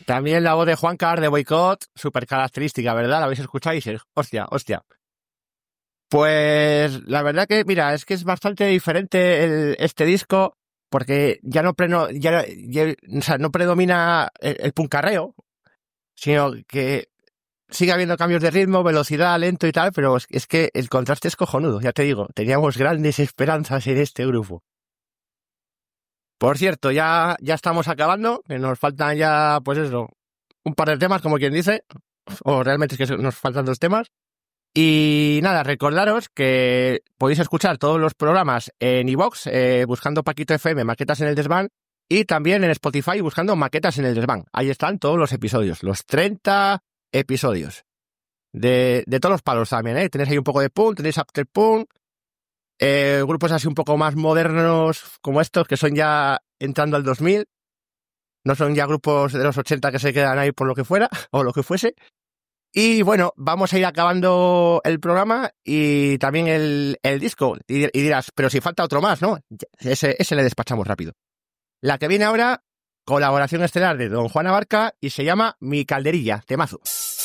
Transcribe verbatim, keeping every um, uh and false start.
También la voz de Juancar de Boicot, súper característica, ¿verdad? ¿La habéis escuchado? Y dices, hostia, hostia. Pues la verdad que, mira, es que es bastante diferente el, este disco, porque ya no, preno, ya, ya, o sea, no predomina el, el puncarreo, sino que sigue habiendo cambios de ritmo, velocidad, lento y tal, pero es, es que el contraste es cojonudo, ya te digo, teníamos grandes esperanzas en este grupo. Por cierto, ya, ya estamos acabando, que nos faltan ya, pues eso, un par de temas, como quien dice, o realmente es que nos faltan dos temas. Y nada, recordaros que podéis escuchar todos los programas en iVoox, eh, buscando Paquito F M, Maquetas en el Desván, y también en Spotify buscando Maquetas en el Desván. Ahí están todos los episodios, los treinta episodios. De, de todos los palos también, ¿eh? Tenéis ahí un poco de punk, tenéis after punk, eh, grupos así un poco más modernos como estos, que son ya entrando al dos mil. No son ya grupos de los ochenta que se quedan ahí por lo que fuera, o lo que fuese. Y bueno, vamos a ir acabando el programa y también el, el disco. Y, y dirás, pero si falta otro más, ¿no? Ese, ese le despachamos rápido. La que viene ahora, colaboración estelar de Don Juan Abarca y se llama Mi Calderilla, temazo.